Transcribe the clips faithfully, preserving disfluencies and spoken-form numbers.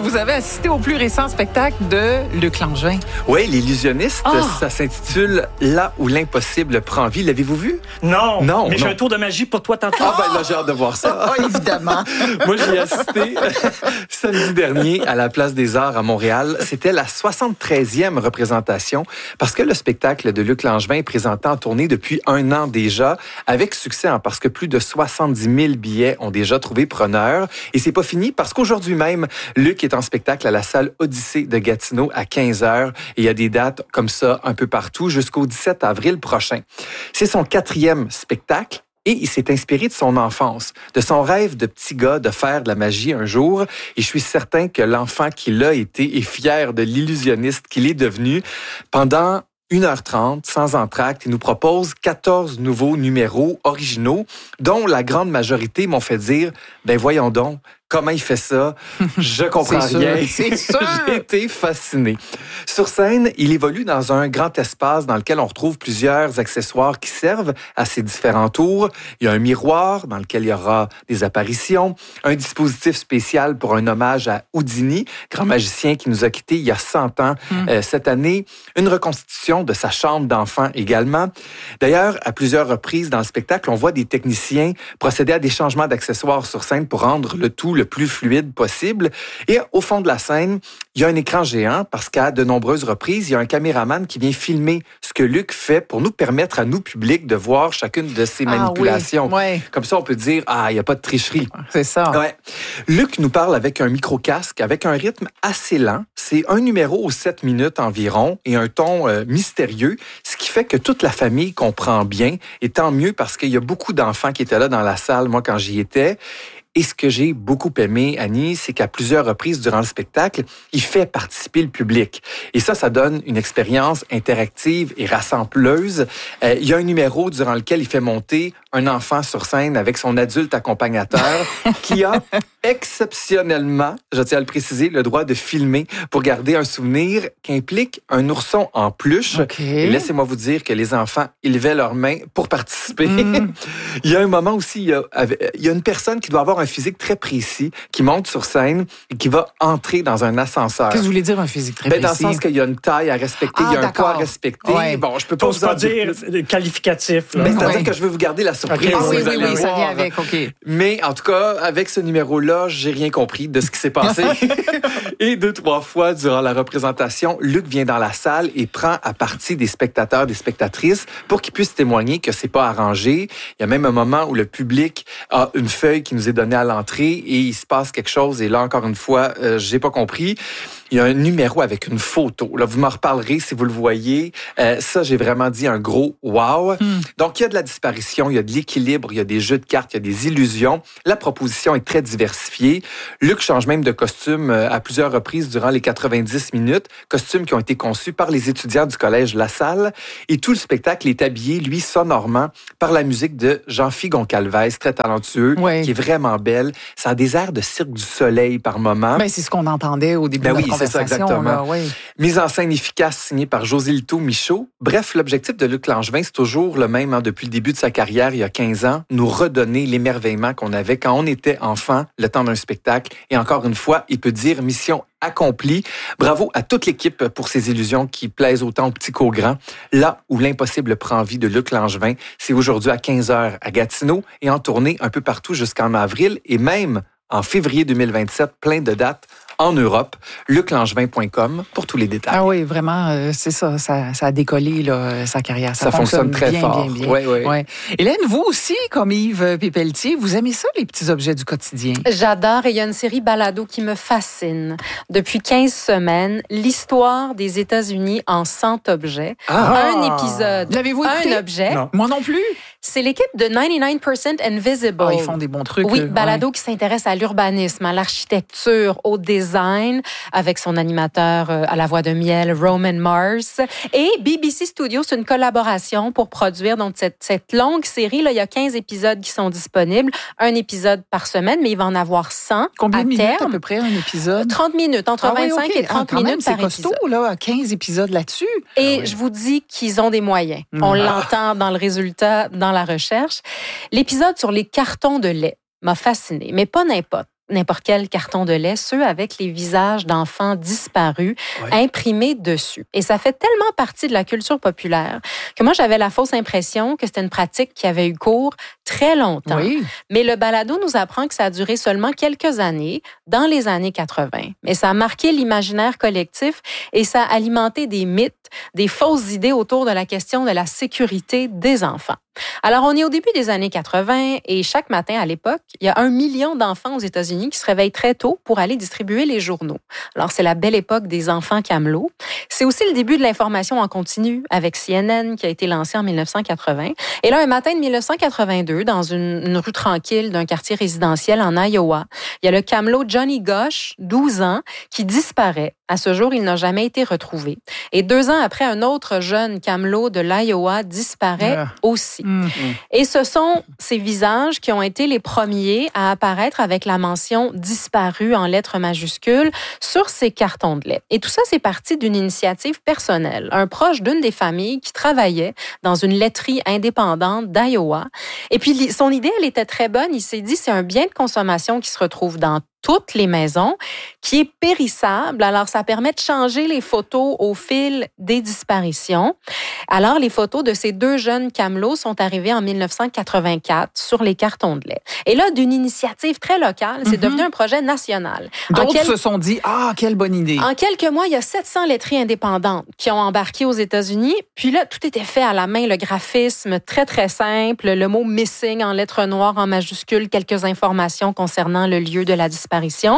vous avez assisté au plus récent spectacle de Luc Langevin. Oui, l'illusionniste, Oh. ça s'intitule « Là où l'impossible prend vie ». L'avez-vous vu? Non, Non, mais j'ai non. un tour de magie pour toi tantôt. Ah ben là, j'ai hâte de voir ça. Oh, évidemment. Moi, j'y ai assisté samedi dernier à la Place des Arts à Montréal. C'était la soixante-treizième représentation parce que le spectacle de Luc Langevin est présenté en tournée depuis un an déjà, avec succès, hein, parce que plus de soixante-dix mille billets ont déjà trouvé preneur. Et c'est pas fini parce qu'aujourd'hui même, Luc est en spectacle à la salle Odyssée de Gatineau à quinze heures. Et il y a des dates comme ça un peu partout jusqu'au dix-sept avril prochain. C'est son quatrième spectacle. Et il s'est inspiré de son enfance, de son rêve de petit gars de faire de la magie un jour. Et je suis certain que l'enfant qu'il a été est fier de l'illusionniste qu'il est devenu. Pendant une heure trente, sans entracte, il nous propose quatorze nouveaux numéros originaux, dont la grande majorité m'ont fait dire « Ben voyons donc, comment il fait ça? Je comprends C'est rien. » sûr, c'est sûr. J'ai été fasciné. Sur scène, il évolue dans un grand espace dans lequel on retrouve plusieurs accessoires qui servent à ses différents tours. Il y a un miroir dans lequel il y aura des apparitions, un dispositif spécial pour un hommage à Houdini, grand magicien qui nous a quittés il y a cent ans mm. euh, cette année, une reconstitution de sa chambre d'enfant également. D'ailleurs, à plusieurs reprises dans le spectacle, on voit des techniciens procéder à des changements d'accessoires sur scène pour rendre le tout le plus fluide possible. Et au fond de la scène, il y a un écran géant parce qu'à de nombreuses reprises, il y a un caméraman qui vient filmer ce que Luc fait pour nous permettre à nous, public, de voir chacune de ses manipulations. Ah oui, ouais. Comme ça, on peut dire, ah, il n'y a pas de tricherie. C'est ça. Ouais. Luc nous parle avec un micro-casque, avec un rythme assez lent. C'est un numéro aux sept minutes environ et un ton euh, mystérieux, ce qui fait que toute la famille comprend bien. Et tant mieux parce qu'il y a beaucoup d'enfants qui étaient là dans la salle, moi, quand j'y étais. Et ce que j'ai beaucoup aimé, Annie, c'est qu'à plusieurs reprises durant le spectacle, il fait participer le public. Et ça, ça donne une expérience interactive et rassembleuse. Euh, il y a un numéro durant lequel il fait monter un enfant sur scène avec son adulte accompagnateur qui a exceptionnellement, je tiens à le préciser, le droit de filmer pour garder un souvenir qui implique un ourson en peluche. Okay. Et laissez-moi vous dire que les enfants, ils levaient leurs mains pour participer. Mm. Il y a un moment aussi, il y a, il y a une personne qui doit avoir un physique très précis, qui monte sur scène et qui va entrer dans un ascenseur. Qu'est-ce que vous voulez dire, un physique très ben, précis? Dans le sens qu'il y a une taille à respecter, ah, il y a un d'accord. poids à respecter. Ouais. Bon, je peux pas T'oses vous en pas dire dire qualificatif. Là. Ben, c'est-à-dire ouais. que je veux vous garder la surprise. Okay, Ah oui, vous oui, allez oui, ça voir. vient avec, OK. Mais en tout cas, avec ce numéro-là, j'ai rien compris de ce qui s'est passé. Et deux, trois fois durant la représentation, Luc vient dans la salle et prend à partie des spectateurs, des spectatrices pour qu'ils puissent témoigner que c'est pas arrangé. Il y a même un moment où le public a une feuille qui nous est donnée à l'entrée et il se passe quelque chose. Et là, encore une fois, euh, j'ai pas compris. Il y a un numéro avec une photo. Là, vous m'en reparlerez si vous le voyez. Euh, ça, j'ai vraiment dit un gros wow. Mm. Donc, il y a de la disparition, il y a de l'équilibre, il y a des jeux de cartes, il y a des illusions. La proposition est très diversifiée. Luc change même de costume à plusieurs reprises durant les quatre-vingt-dix minutes. Costumes qui ont été conçus par les étudiants du collège La Salle. Et tout le spectacle est habillé, lui, sonorement, par la musique de Jean-Philippe Goncalves, très talentueux, ouais. qui est vraiment belle. Ça a des airs de Cirque du Soleil par moment. Ben, c'est ce qu'on entendait au début ben de oui, notre conversation. C'est ça, exactement. Là, oui. Mise en scène efficace signée par José Lito Michaud. Bref, l'objectif de Luc Langevin, c'est toujours le même hein, depuis le début de sa carrière, il y a quinze ans, nous redonner l'émerveillement qu'on avait quand on était enfant, le temps d'un spectacle. Et encore une fois, il peut dire mission accomplie. Bravo à toute l'équipe pour ces illusions qui plaisent autant aux petits qu'aux grands. Là où l'impossible prend vie de Luc Langevin, c'est aujourd'hui à quinze heures à Gatineau et en tournée un peu partout jusqu'en avril et même en février deux mille vingt-sept, plein de dates en Europe, luc langevin point com pour tous les détails. Ah oui, vraiment, euh, c'est ça, ça, ça a décollé là, sa carrière. Ça, ça fonctionne, fonctionne très bien, fort. Bien, bien, oui, oui. Ouais. Hélène, vous aussi, comme Yves Pépeltier, vous aimez ça, les petits objets du quotidien? J'adore et il y a une série balado qui me fascine. Depuis quinze semaines, l'histoire des États-Unis en cent objets. Ah. Un épisode, L'avez-vous écouté? un objet. Non. Moi non plus. C'est l'équipe de ninety-nine percent Invisible. Ah, ils font des bons trucs. Oui, euh, balado ouais. qui s'intéresse à l'urbanisme, à l'architecture, au design, avec son animateur euh, à la voix de miel, Roman Mars. Et B B C Studios, c'est une collaboration pour produire donc cette, cette longue série. Là, il y a quinze épisodes qui sont disponibles, un épisode par semaine, mais il va en avoir cent Combien à de minutes terme. à peu près un épisode? trente minutes, entre ah, vingt-cinq oui, okay. et trente ah, minutes même, par c'est costaud, épisode. là, quinze épisodes là-dessus. Et ah, oui. je vous dis qu'ils ont des moyens. Mmh. On l'entend dans le résultat, dans la recherche. L'épisode sur les cartons de lait m'a fascinée, mais pas n'importe. n'importe quel carton de lait, ceux avec les visages d'enfants disparus Ouais. imprimés dessus. Et ça fait tellement partie de la culture populaire que moi, j'avais la fausse impression que c'était une pratique qui avait eu cours très longtemps. Oui. Mais le balado nous apprend que ça a duré seulement quelques années, dans les années quatre-vingt. Mais ça a marqué l'imaginaire collectif et ça a alimenté des mythes, des fausses idées autour de la question de la sécurité des enfants. Alors, on est au début des années quatre-vingt et chaque matin à l'époque, il y a un million d'enfants aux États-Unis qui se réveillent très tôt pour aller distribuer les journaux. Alors, c'est la belle époque des enfants camelots. C'est aussi le début de l'information en continu avec C N N qui a été lancé en dix-neuf cent quatre-vingt. Et là, un matin de dix-neuf cent quatre-vingt-deux, dans une, une rue tranquille d'un quartier résidentiel en Iowa, il y a le camelot Johnny Gosch, douze ans, qui disparaît. À ce jour, il n'a jamais été retrouvé. Et deux ans après, un autre jeune camelot de l'Iowa disparaît Ah. aussi. Mm. Et ce sont ces visages qui ont été les premiers à apparaître avec la mention « disparu » en lettres majuscules sur ces cartons de lait. Et tout ça, c'est parti d'une initiative personnelle. Un proche d'une des familles qui travaillait dans une laiterie indépendante d'Iowa. Et puis, son idée, elle était très bonne. Il s'est dit, c'est un bien de consommation qui se retrouve dans toutes les maisons, qui est périssable. Alors, ça permet de changer les photos au fil des disparitions. Alors, les photos de ces deux jeunes camelots sont arrivées en dix-neuf cent quatre-vingt-quatre sur les cartons de lait. Et là, d'une initiative très locale, c'est Mm-hmm. devenu un projet national. En D'autres quel- se sont dit, ah, quelle bonne idée. en quelques mois, il y a sept cents laiteries indépendantes qui ont embarqué aux États-Unis. Puis là, tout était fait à la main, le graphisme très, très simple, le mot « missing » en lettres noires en majuscules, quelques informations concernant le lieu de la disparition.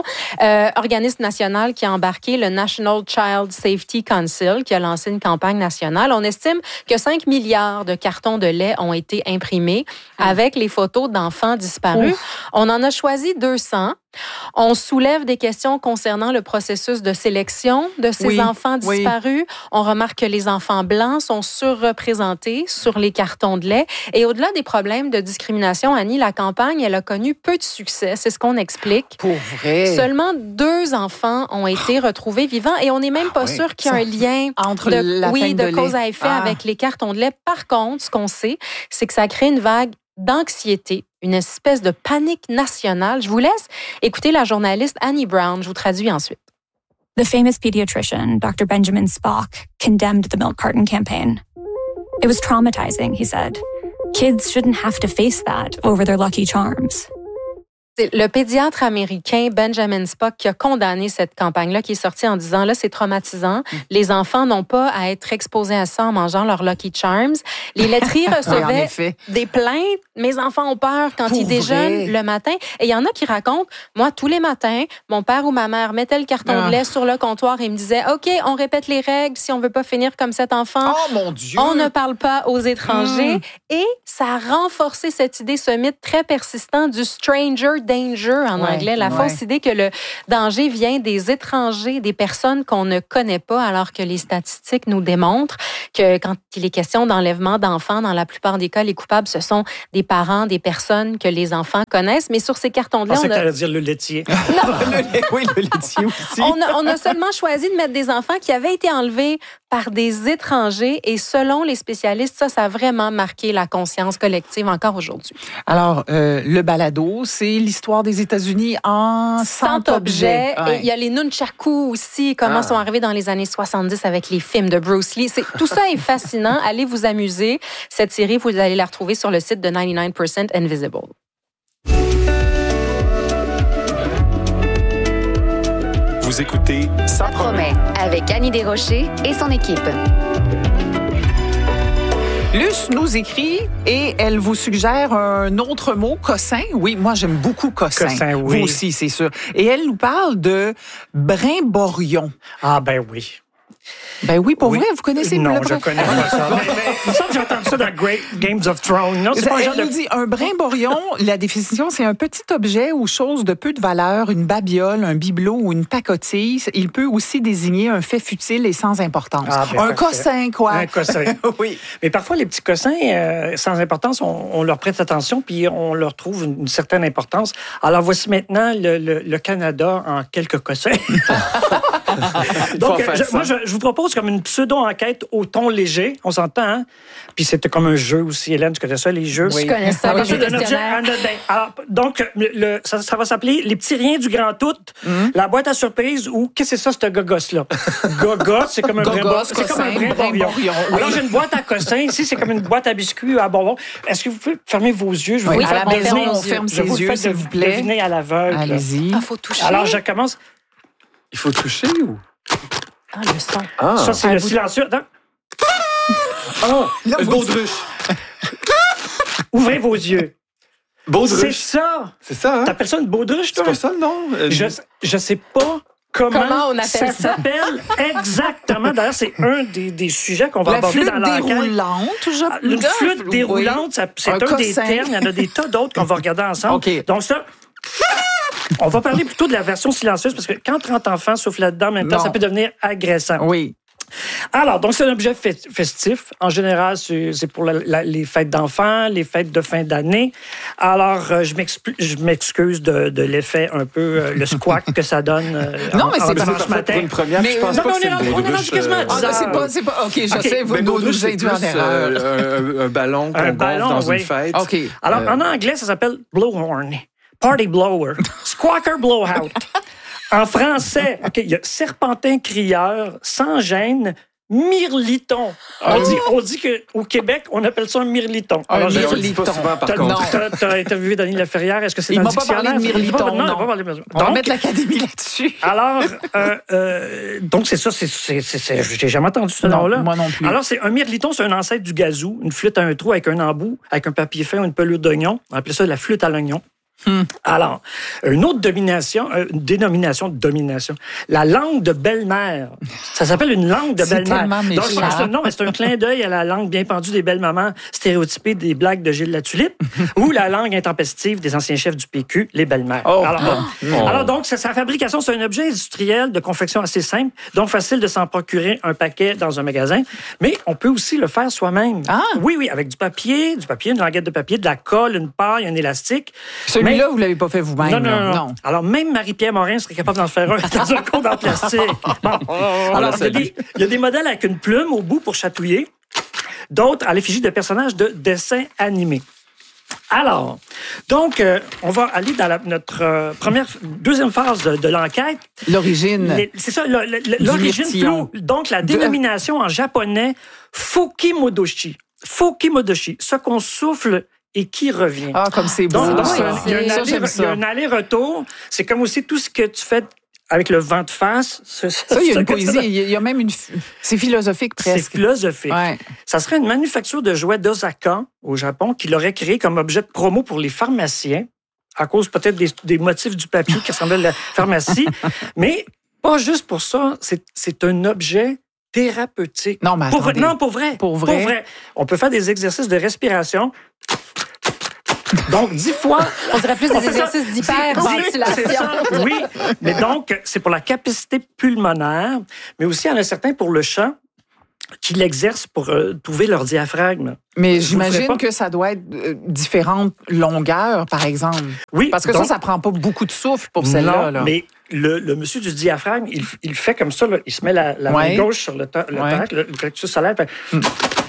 Euh, organisme national qui a embarqué, le National Child Safety Council, qui a lancé une campagne nationale. On estime que cinq milliards de cartons de lait ont été imprimés avec les photos d'enfants disparus. Ouf. On en a choisi deux cents. On soulève des questions concernant le processus de sélection de ces Oui, enfants oui. disparus. On remarque que les enfants blancs sont surreprésentés sur les cartons de lait. Et au-delà des problèmes de discrimination, Annie, la campagne, elle a connu peu de succès. C'est ce qu'on explique. Pour vrai. Seulement deux enfants ont été retrouvés vivants et on n'est même pas Ah ouais. sûr qu'il y a un lien Entre de, la oui, peine de de cause lait. à effet Ah. avec les cartons de lait. Par contre, ce qu'on sait, c'est que ça crée une vague d'anxiété, une espèce de panique nationale. Je vous laisse écouter la journaliste Annie Brown. Je vous traduis ensuite. The famous pediatrician, Doctor Benjamin Spock, condemned the milk carton campaign. It was traumatizing, he said. Kids shouldn't have to face that over their Lucky Charms. C'est le pédiatre américain Benjamin Spock qui a condamné cette campagne-là, qui est sortie en disant, là, c'est traumatisant. Les enfants n'ont pas à être exposés à ça en mangeant leur Lucky Charms. Les laiteries Oui, en recevaient effet. des plaintes. Mes enfants ont peur quand Pour ils déjeunent vrai? le matin. Et il y en a qui racontent, moi, tous les matins, mon père ou ma mère mettait le carton Ah. de lait sur le comptoir et me disait, OK, on répète les règles si on veut pas finir comme cet enfant. Oh mon Dieu! On ne parle pas aux étrangers. Mm. Et ça a renforcé cette idée, ce mythe très persistant du stranger danger en Ouais, anglais. La ouais. fausse idée que le danger vient des étrangers, des personnes qu'on ne connaît pas, alors que les statistiques nous démontrent que quand il est question d'enlèvement d'enfants, dans la plupart des cas, les coupables, ce sont des parents, des personnes que les enfants connaissent. Mais sur ces cartons de Je lait, pensais on que tu a... allais dire le laitier. Le lait- oui, le laitier aussi. On a, on a seulement choisi de mettre des enfants qui avaient été enlevés par des étrangers et selon les spécialistes, ça, ça a vraiment marqué la conscience collective encore aujourd'hui. Alors, euh, le balado, c'est l'histoire des États-Unis en cent cent objets. objets. Et il y a les nunchakus aussi, comment Ah. sont arrivés dans les années soixante-dix avec les films de Bruce Lee. C'est, tout ça est fascinant. Allez vous amuser. Cette série, vous allez la retrouver sur le site de ninety-nine percent Invisible. Vous écoutez Ça promet avec Annie Desrochers et son équipe. Luce nous écrit et elle vous suggère un autre mot, cossin. Oui, moi j'aime beaucoup cossin. Cossin, oui. Vous aussi, c'est sûr. Et elle nous parle de brimborion. Ah, ben oui. Ben oui, pour Oui. vrai, vous connaissez Non, le je connais pas ça. Mais, mais, il me semble que j'ai entendu ça dans Great Games of Thrones. Non, c'est pas un genre Elle de... nous dit un brimborion, la définition, c'est un petit objet ou chose de peu de valeur, une babiole, un bibelot ou une pacotille. Il peut aussi désigner un fait futile et sans importance. Ah, ben, un parfait. cossin, quoi. Un cossin. Oui. Mais parfois, les petits cossins, euh, sans importance, on, on leur prête attention puis on leur trouve une, une certaine importance. Alors, voici maintenant le, le, le Canada en quelques cossins. Donc, Faut faire je, ça. moi, je, je vous propose comme une pseudo-enquête au ton léger, on s'entend, hein? Puis c'était comme un jeu aussi, Hélène, tu connais ça, les jeux? Oui. Je connais ça, les jeux Un objet questionnaires. anodin. Alors, donc, le, ça, ça va s'appeler Les petits riens du grand tout, Mm-hmm. la boîte à surprise ou qu'est-ce que c'est ça, ce gogos-là? Gogos, c'est comme un Gogos, brin- c'est comme un cossin, brimborion. brimborion, oui. Alors, j'ai une boîte à cossins ici, c'est comme une boîte à biscuits ou à bonbons. Est-ce que vous pouvez fermer vos yeux? Je vais Oui, vous à faire la maison, deviner. on ferme Je ses vous le yeux, fais s'il de- vous plaît. deviner à l'aveugle. Allez-y. Ah, faut toucher. Alors, je commence. Il faut toucher ou? Ah, le son. Ah, Ça, c'est un le bout de- silencieux. Attends. Oh, une baudruche. ouvrez vos yeux. C'est Baudruche. ça. C'est ça, hein? T'appelles ça une baudruche, C'est toi? pas ça, non? Euh, Je, je sais pas comment, Comment on appelle ça ça? s'appelle exactement. D'ailleurs, c'est un des, des sujets qu'on va La aborder flûte dans l'enquête. déroulante, je Une flûte Oui. déroulante, ça- c'est Un un, des cossin. termes. Il y en a des tas d'autres qu'on va regarder ensemble. OK. Donc ça, on va parler plutôt de la version silencieuse parce que quand trente enfants soufflent là-dedans en même temps, Non. ça peut devenir agressant. Oui. Alors, donc c'est un objet fe- festif. En général, c'est c'est pour la- la- les fêtes d'enfants, les fêtes de fin d'année. Alors, euh, je m'expu- je m'excuse de, de l'effet un peu, euh, le squawk que ça donne euh, Non, en, mais en c'est dimanche parfait Pour matin. une première, Mais- je pense Non, pas mais que on c'est est une rendu- on est baudruche. rendu quasiment à euh, dix Ah, heures. c'est pas, c'est pas. OK, je OK, sais, vous Ben, nous baudruche, c'est induit en plus, erreur. euh, un, un ballon qu'on Un gonfle ballon, dans oui. une fête. OK. Alors, Euh, en anglais, ça s'appelle blowhorn, party blower, squawker blowout. En français, OK, il y a serpentin crieur, sans gêne, mirliton. On dit, on dit qu'au Québec, on appelle ça un mirliton. Un Alors, je- mais on le dit pas mirliton. souvent, par T'as- contre. t'as- T'as interviewé Denis Laferrière. Est-ce que c'est Il dans m'a le pas parlé de dictionnaire? mirliton, Non, il m'a non. pas parlé de mirliton. On va Donc, mettre l'académie là-dessus. alors, euh, euh, donc c'est ça, c'est, c'est, c'est, c'est- j'ai jamais entendu ce Non, nom-là. moi non plus. Alors, c'est un mirliton, c'est un ancêtre du gazou, une flûte à un trou avec un embout, avec un papier fin ou une pelure d'oignon. On appelait ça la flûte à l'oignon. Hmm. Alors, une autre domination, euh, une dénomination de domination, la langue de belle-mère. Ça s'appelle une langue de C'est belle-mère. tellement Donc, c'est méchant. un- non, mais c'est un clin d'œil à la langue bien pendue des belles-mamans stéréotypées des blagues de Gilles Latulippe ou la langue intempestive des anciens chefs du P Q, les belles-mères. Oh. Alors, donc, Oh. alors, donc, sa, sa fabrication, c'est un objet industriel de confection assez simple, donc facile de s'en procurer un paquet dans un magasin, mais on peut aussi le faire soi-même. Ah. Oui, oui, avec du papier, du papier, une languette de papier, de la colle, une paille, un élastique. Celui-là, Mais- vous l'avez pas fait vous-même. non, non, là. non, non. Alors, même Marie-Pierre Morin serait capable d'en faire un dans un conte en plastique. Bon. Alors, il y, a des, il y a des modèles avec une plume au bout pour chatouiller, d'autres à l'effigie de personnages de dessins animés. Alors, donc, euh, on va aller dans la- notre euh, première, deuxième phase de, de l'enquête. L'origine. Les- C'est ça, le- le- l'origine mirtillon. floue. Donc, la De- dénomination en japonais, Fukimodoshi. Fukimodoshi, ce qu'on souffle et qui revient. Ah, comme c'est beau. Donc, donc, Ah, il y a un- il y a un Ça, aller- j'aime il y a ça. un aller-retour. C'est comme aussi tout ce que tu fais avec le vent de face. Ça, Ça, il y a une poésie. Il y a- il y a même une. C'est philosophique C'est presque. philosophique. Ouais. Ça serait une manufacture de jouets d'Osaka, au Japon, qui l'aurait créé comme objet de promo pour les pharmaciens, à cause peut-être des, des motifs du papier qui ressemblait à la pharmacie. Mais pas juste pour ça, c'est c'est un objet thérapeutique. Non, mais Pour vrai- attendez. non, pour vrai. Pour vrai? On peut faire des exercices de respiration. Donc, dix fois. On dirait plus On des fait ça. exercices C'est d'hyperventilation. ça, oui. Mais donc, c'est pour la capacité pulmonaire, mais aussi, il y en a certains pour le chant qui l'exercent pour euh, trouver leur diaphragme. Mais Vous le j'imagine ferez pas? que ça doit être euh, différentes longueurs, par exemple. Oui, Parce que donc- ça, ça prend pas beaucoup de souffle pour celle-là. Non, là. mais le, le monsieur du diaphragme, il, il fait comme ça, là. Il se met la, la Ouais. main gauche sur le, ta- le Ouais. thorax, le, le plexus solaire. puis-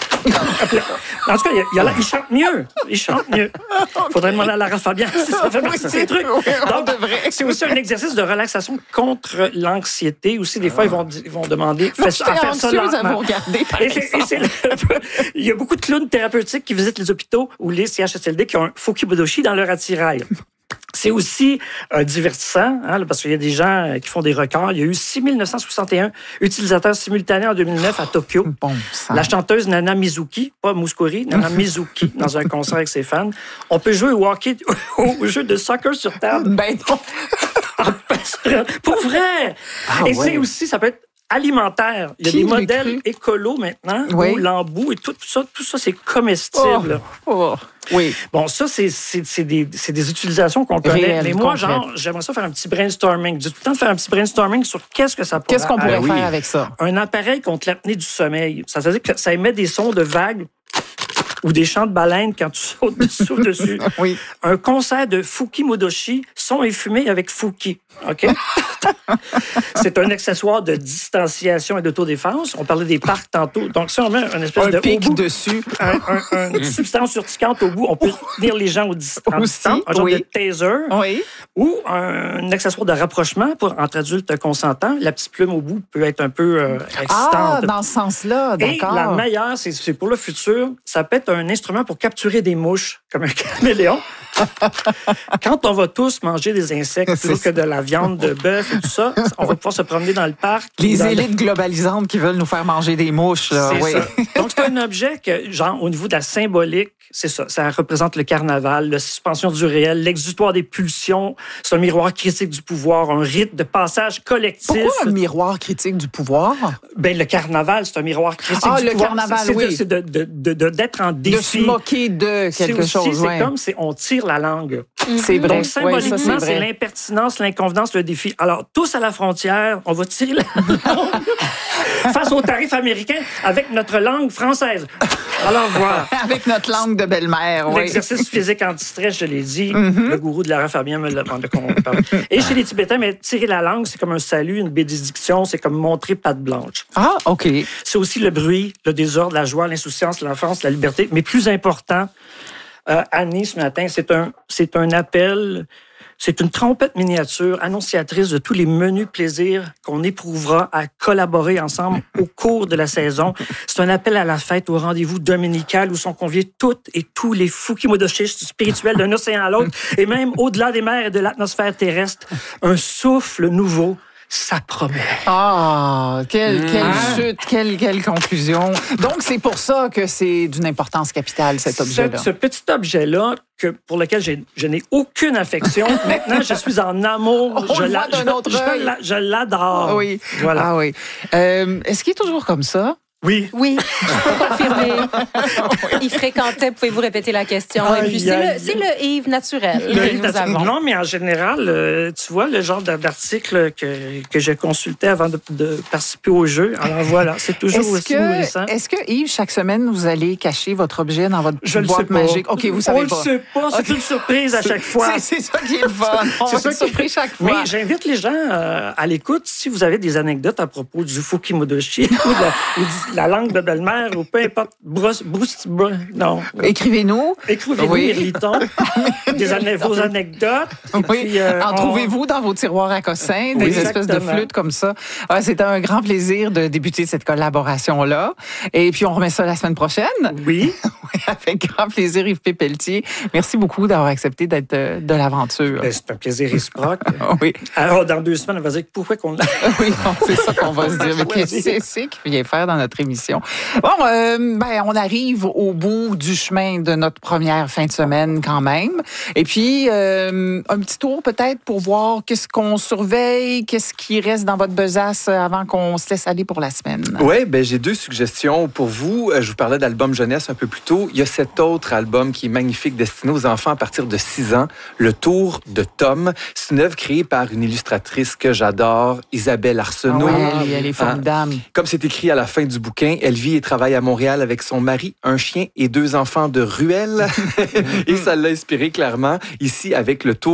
En tout cas, il, y a là, il chante mieux. Il chante mieux. Il faudrait demander à Lara Fabian si ça fait partie de ces trucs. Oui, on Donc, devrait. c'est aussi un exercice de relaxation contre l'anxiété. Aussi, des fois, ils vont, ils vont demander Moi, fais ça- à j'étais faire ça anxieuse à lentement. vous regarder, par Et c'est- et exemple. c'est le- il y a beaucoup de clowns thérapeutiques qui visitent les hôpitaux ou les C H S L D qui ont un Fukimodoshi dans leur attirail. C'est aussi euh, divertissant, hein, parce qu'il y a des gens euh, qui font des records. Il y a eu six mille neuf cent soixante et un utilisateurs simultanés en deux mille neuf à Tokyo. Bon sang. La chanteuse Nana Mizuki, pas Mouskouri, Nana Mizuki, dans un concert avec ses fans. On peut jouer au hockey, au jeu de soccer sur table. Ben non. Pour vrai! Ah, et ouais. c'est aussi, ça peut être alimentaire. Il y a Qui des l'eût modèles cru? écolos maintenant, Oui. où l'embout et tout ça, tout ça, c'est comestible. Oh. Oui. Bon, ça, c'est, c'est, c'est, des, c'est des utilisations qu'on connaît. Réelles, Mais moi, concrètes. genre, j'aimerais ça faire un petit brainstorming. J'ai tout le temps de faire un petit brainstorming sur qu'est-ce que ça pourrait Qu'est-ce qu'on pourrait être. oui. faire avec ça? Un appareil contre l'apnée du sommeil. Ça veut dire que ça émet des sons de vagues ou des chants de baleines quand tu sautes dessous dessus. Oui. Un concert de Fukimodoshi, son et fumée avec Fuki. OK? C'est un accessoire de distanciation et d'autodéfense. On parlait des parcs tantôt. Donc, si on met une espèce un de pic haut bout, dessus. un, un, un, une substance urticante au bout, on peut tenir les gens au distance. Aussi, Un genre oui. de taser. Oui. Ou un, un accessoire de rapprochement pour entre adultes consentants. La petite plume au bout peut être un peu euh, excitante. Ah, dans ce sens-là, Et d'accord. la meilleure, c'est, c'est pour le futur, ça peut être un instrument pour capturer des mouches, comme un caméléon. Quand on va tous manger des insectes plutôt que de la viande de bœuf et tout ça, on va pouvoir se promener dans le parc. Les dans élites globalisantes qui veulent nous faire manger des mouches. Là. C'est Oui. ça. Donc, c'est un objet que, genre, au niveau de la symbolique, c'est ça. Ça représente le carnaval, la suspension du réel, l'exutoire des pulsions. C'est un miroir critique du pouvoir, un rite de passage collectif. Pourquoi un miroir critique du pouvoir? Ben, le carnaval, c'est un miroir critique Ah, du le pouvoir. carnaval, c'est oui. De, c'est de, de, de, de, d'être en De défi. se moquer de C'est quelque aussi, chose. c'est ouais. comme c'est on tire la langue. C'est vrai. Donc, Ouais, symboliquement, ça, c'est c'est vrai. l'impertinence, l'inconvenance, le défi. Alors, tous à la frontière, on va tirer la langue face aux tarifs américains avec notre langue française. Alors, voilà. Avec notre langue de belle-mère, oui. L'exercice physique anti-stress, je l'ai dit. Mm-hmm. Le gourou de Lara Fabien me l'a demandé qu'on parle. Et chez les Tibétains, mais tirer la langue, c'est comme un salut, une bénédiction, c'est comme montrer patte blanche. Ah, OK. C'est aussi le bruit, le désordre, la joie, l'insouciance, l'enfance, la liberté. Mais plus important, euh, Annie, ce matin, c'est un, c'est un appel, c'est une trompette miniature annonciatrice de tous les menus plaisirs qu'on éprouvera à collaborer ensemble au cours de la saison. C'est un appel à la fête, au rendez-vous dominical où sont conviés toutes et tous les fukimodoshistes spirituels d'un océan à l'autre et même au-delà des mers et de l'atmosphère terrestre. Un souffle nouveau. Ça promet. Ah, quelle, quelle Ah. chute, quelle, quelle conclusion. Donc, c'est pour ça que c'est d'une importance capitale, cet objet-là. Ce, ce petit objet-là, que, pour lequel j'ai, je n'ai aucune affection, maintenant, je suis en amour. On je, le la- voit d'un je- autre je œil. la- je l'adore. Ah oui. Voilà. Ah oui. Euh, est-ce qu'il est toujours comme ça? Oui. Oui, je peux confirmer. Il fréquentait, pouvez-vous répéter la question? Et puis, Aïe, c'est aïe. le, c'est le Yves naturel Le que livre nous d'article- avons. Non, mais en général, euh, tu vois, le genre d'article que, que je consultais avant de, de participer au jeu. Alors voilà, c'est toujours Est-ce aussi nourrissant. que, est-ce que, Yves, chaque semaine, vous allez cacher votre objet dans votre Je le boîte sais pas. magique? OK, vous savez On pas. le sait pas, c'est une surprise à chaque fois. C'est, c'est ça qui est le fun. On C'est va ça être qui- surpris chaque fois. Mais j'invite les gens euh, à l'écoute, si vous avez des anecdotes à propos du Fukimodoshi ou, de la, ou de la langue de belle-mère ou peu importe, brousse, brousse, brousse- non. Écrivez-nous. Écrivez-nous, Oui. Irliton, des ane- vos anecdotes. Et Oui. puis, euh, en on- trouvez-vous dans vos tiroirs à cossins, des Oui, espèces de exactement. flûtes comme ça. Ah, c'est un grand plaisir de débuter cette collaboration-là. Et puis, on remet ça la semaine prochaine. Oui. Oui, avec grand plaisir, Yves P. Pelletier. Merci beaucoup d'avoir accepté d'être euh, de l'aventure. Ben, c'est un plaisir réciproque. Oui, Alors, dans deux semaines, on va dire pourquoi qu'on l'a. oui, non, c'est ça qu'on va se dire. Mais qu'est-ce que c'est qu'il vient faire dans notre émission? Bon, euh, ben, on arrive au bout du chemin de notre première fin de semaine quand même. Et puis, euh, un petit tour peut-être pour voir qu'est-ce qu'on surveille, qu'est-ce qui reste dans votre besace avant qu'on se laisse aller pour la semaine. Oui, ben j'ai deux suggestions pour vous. Je vous parlais d'album jeunesse un peu plus tôt. Il y a cet autre album qui est magnifique, destiné aux enfants à partir de six ans, Le Tour de Tom. C'est une œuvre créée par une illustratrice que j'adore, Isabelle Ah Arsenault. ouais, elle, elle est formidable. Comme c'est écrit à la fin du bouquin, elle vit et travaille à Montréal avec son mari, un chien et deux enfants de ruelle. Et ça l'a inspiré clairement ici avec Le Tour